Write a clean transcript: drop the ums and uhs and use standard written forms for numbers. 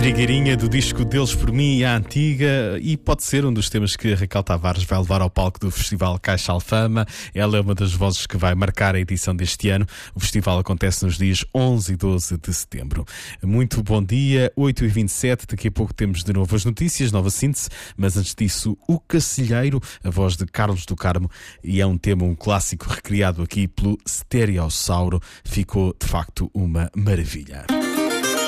Trigueirinha do disco Deles por Mim e a Antiga, e pode ser um dos temas que a Raquel Tavares vai levar ao palco do Festival Caixa Alfama. Ela é uma das vozes que vai marcar a edição deste ano. O festival acontece nos dias 11 e 12 de setembro. Muito bom dia, 8h27. Daqui a pouco temos de novo as notícias, nova síntese, mas antes disso, O Cacilheiro, a voz de Carlos do Carmo, e é um tema, um clássico recriado aqui pelo Stereossauro. Ficou de facto uma maravilha.